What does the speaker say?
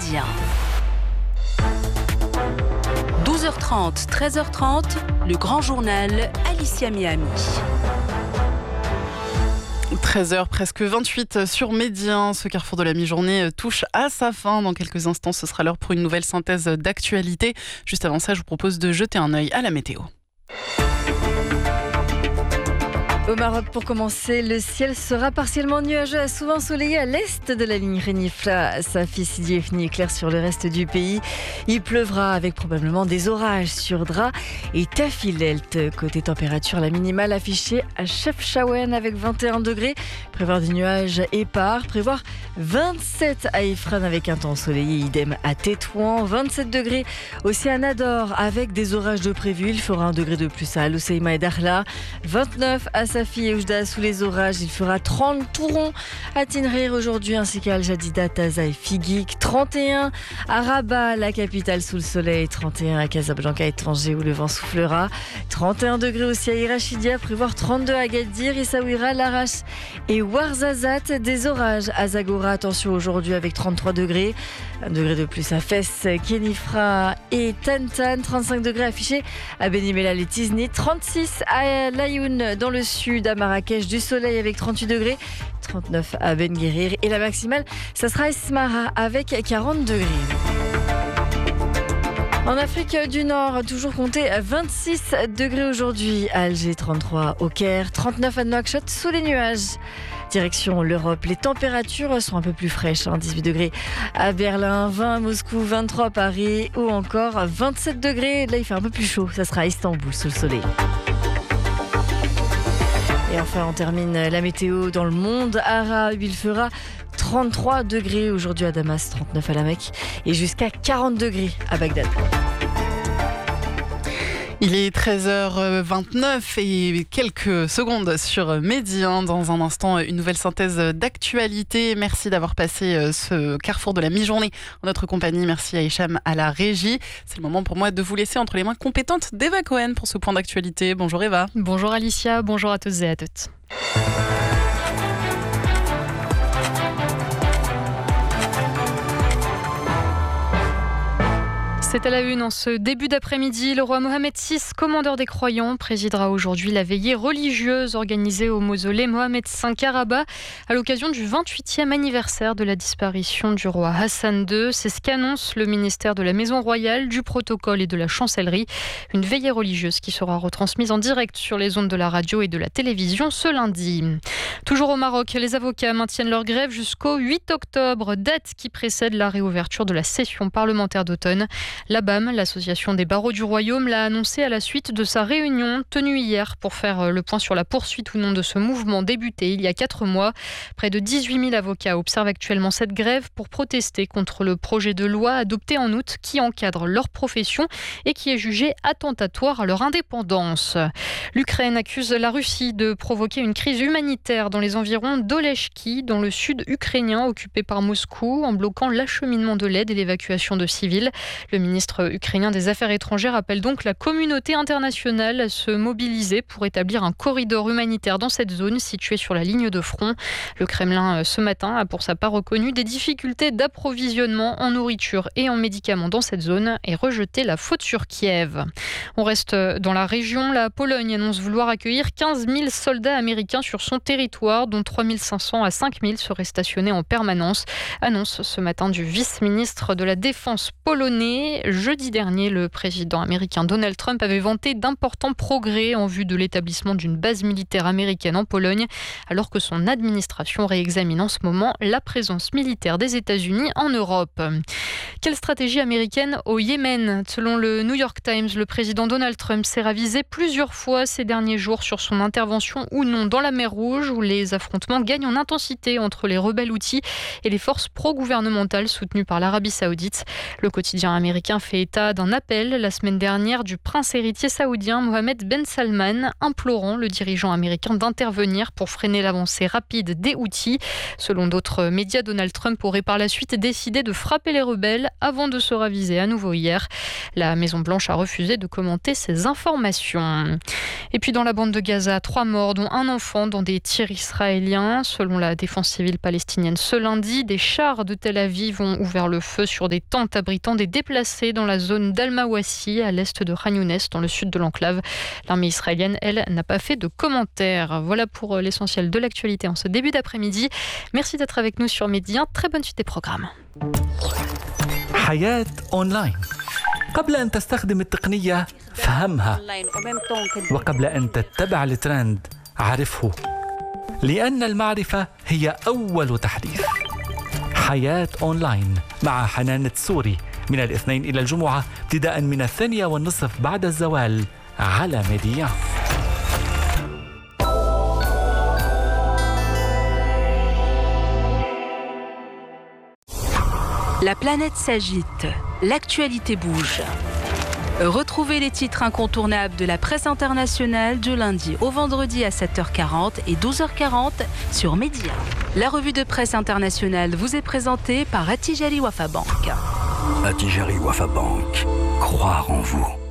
quotidien. 12h30, 13h30, le grand journal Alicia Miami. 13h, presque 28 sur Médien. Ce carrefour de la mi-journée touche à sa fin. Dans quelques instants, ce sera l'heure pour une nouvelle synthèse d'actualité. Juste avant ça, je vous propose de jeter un œil à la météo. Au Maroc, pour commencer, le ciel sera partiellement nuageux, souvent ensoleillé à l'est de la ligne Renifla. Safi Sidi Ifni éclair sur le reste du pays. Il pleuvra avec probablement des orages sur Dra et Tafilelt. Côté température, la minimale affichée à Chefchaouen avec 21 degrés. Prévoir des nuages épars. Prévoir 27 à Ifrane avec un temps ensoleillé. Idem à Tétouan. 27 degrés aussi à Nador avec des orages de prévus. Il fera 1 degré de plus à Al-Ousseima et Dakhla. 29 à Safi et Oujda sous les orages. Il fera 30 Touron à Tinrir aujourd'hui ainsi qu'à Al-Jadida, Taza et Figuik. 31 à Rabat, la capitale sous le soleil. 31 à Casablanca et Tanger où le vent soufflera. 31 degrés aussi à Irachidia. Prévoir 32 à Gadir, Essaouira, Larache et Ouarzazate. Des orages à Zagora. Attention aujourd'hui avec 33 degrés. 1 degré de plus à Fès, Kenifra et Tantan. 35 degrés affichés à Benimela et Tizni. 36 à Layoun dans le sud, à Marrakech, du soleil avec 38 degrés. 39 à Ben Guerir. Et la maximale, ça sera Esmara avec 40 degrés. En Afrique du Nord, toujours compté à 26 degrés aujourd'hui. À Alger, 33 au Caire, 39 à Nouakchott sous les nuages. Direction l'Europe, les températures sont un peu plus fraîches, 18 degrés à Berlin, 20 à Moscou, 23 à Paris ou encore 27 degrés. Là, il fait un peu plus chaud, ça sera à Istanbul sous le soleil. Et enfin, on termine la météo dans le monde arabe. Il fera 33 degrés aujourd'hui à Damas, 39 à la Mecque et jusqu'à 40 degrés à Bagdad. Il est 13h29 et quelques secondes sur Médien. Dans un instant, une nouvelle synthèse d'actualité. Merci d'avoir passé ce carrefour de la mi-journée en notre compagnie. Merci à Hicham à la régie. C'est le moment pour moi de vous laisser entre les mains compétentes d'Eva Cohen pour ce point d'actualité. Bonjour Eva. Bonjour Alicia, bonjour à tous et à toutes. C'est à la une en ce début d'après-midi. Le roi Mohamed VI, commandeur des croyants, présidera aujourd'hui la veillée religieuse organisée au mausolée Mohamed V à Rabat à l'occasion du 28e anniversaire de la disparition du roi Hassan II. C'est ce qu'annonce le ministère de la Maison Royale, du Protocole et de la Chancellerie. Une veillée religieuse qui sera retransmise en direct sur les ondes de la radio et de la télévision ce lundi. Toujours au Maroc, les avocats maintiennent leur grève jusqu'au 8 octobre, date qui précède la réouverture de la session parlementaire d'automne. L'ABAM, l'association des barreaux du royaume, l'a annoncé à la suite de sa réunion tenue hier pour faire le point sur la poursuite ou non de ce mouvement débuté il y a 4 mois. Près de 18 000 avocats observent actuellement cette grève pour protester contre le projet de loi adopté en août qui encadre leur profession et qui est jugé attentatoire à leur indépendance. L'Ukraine accuse la Russie de provoquer une crise humanitaire dans les environs d'Oleshki, dans le sud ukrainien occupé par Moscou, en bloquant l'acheminement de l'aide et l'évacuation de civils. Le ministre ukrainien des Affaires étrangères appelle donc la communauté internationale à se mobiliser pour établir un corridor humanitaire dans cette zone située sur la ligne de front. Le Kremlin, ce matin, a pour sa part reconnu des difficultés d'approvisionnement en nourriture et en médicaments dans cette zone et rejeté la faute sur Kiev. On reste dans la région. La Pologne annonce vouloir accueillir 15 000 soldats américains sur son territoire, dont 3 500 à 5 000 seraient stationnés en permanence. Annonce ce matin du vice-ministre de la Défense polonais. Jeudi dernier, le président américain Donald Trump avait vanté d'importants progrès en vue de l'établissement d'une base militaire américaine en Pologne, alors que son administration réexamine en ce moment la présence militaire des États-Unis en Europe. Quelle stratégie américaine au Yémen ? Selon le New York Times, le président Donald Trump s'est ravisé plusieurs fois ces derniers jours sur son intervention ou non dans la mer Rouge, où les affrontements gagnent en intensité entre les rebelles houthis et les forces pro-gouvernementales soutenues par l'Arabie Saoudite. Le quotidien américain fait état d'un appel la semaine dernière du prince héritier saoudien Mohammed Ben Salman, implorant le dirigeant américain d'intervenir pour freiner l'avancée rapide des Houthis. Selon d'autres médias, Donald Trump aurait par la suite décidé de frapper les rebelles avant de se raviser à nouveau hier. La Maison-Blanche a refusé de commenter ces informations. Et puis dans la bande de Gaza, 3 morts, dont un enfant dans des tirs israéliens. Selon la défense civile palestinienne, ce lundi, des chars de Tel Aviv ont ouvert le feu sur des tentes abritant des déplacés dans la zone d'Al-Mawassi, à l'est de Khan Younes, dans le sud de l'enclave. L'armée israélienne, elle, n'a pas fait de commentaires. Voilà pour l'essentiel de l'actualité en ce début d'après-midi. Merci d'être avec nous sur Midi 1. Très bonne suite des programmes. حياة أونلاين. قبل أن تستخدم التقنية فهمها، وقبل أن تتبع الترند عرفه، لأن المعرفة هي أول تحديث. حياة أونلاين مع حنان التسوري من الاثنين إلى الجمعة ابتداء من 2:30 بعد الزوال على ميديا. La planète s'agite, l'actualité bouge. Retrouvez les titres incontournables de la presse internationale du lundi au vendredi à 7h40 et 12h40 sur Média. La revue de presse internationale vous est présentée par Attijari Wafa Bank. Attijari Wafa Bank, croire en vous.